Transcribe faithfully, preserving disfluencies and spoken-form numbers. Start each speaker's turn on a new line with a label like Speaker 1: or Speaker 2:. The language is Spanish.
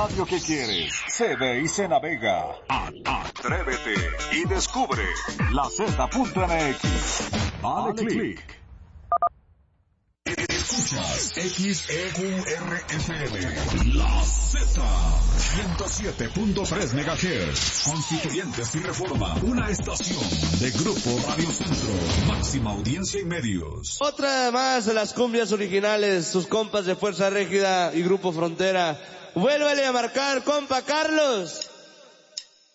Speaker 1: radio que quieres. Se ve y se navega. Atrévete y descubre la Z punto M X. Dale click. Escuchas X E Q R F M, La Z, ciento siete punto tres megahertz, Constituyentes y Reforma, una estación de Grupo Radio Centro, máxima audiencia y medios.
Speaker 2: Otra más de las cumbias originales, sus compas de Fuerza Régida y Grupo Frontera. Vuélvele a marcar, compa Carlos.